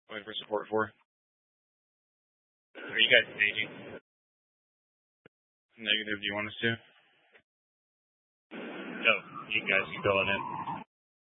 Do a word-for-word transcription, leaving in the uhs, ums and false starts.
Waiting for support for. Are you guys staging? Negative. Do you want us to? No, you guys can go on in.